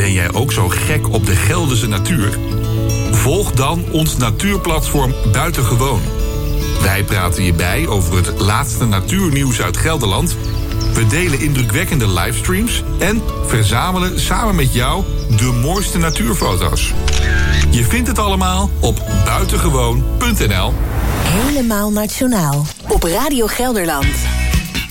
Ben jij ook zo gek op de Gelderse natuur? Volg dan ons natuurplatform Buitengewoon. Wij praten je bij over het laatste natuurnieuws uit Gelderland. We delen indrukwekkende livestreams en verzamelen samen met jou de mooiste natuurfoto's. Je vindt het allemaal op buitengewoon.nl. Helemaal nationaal op Radio Gelderland.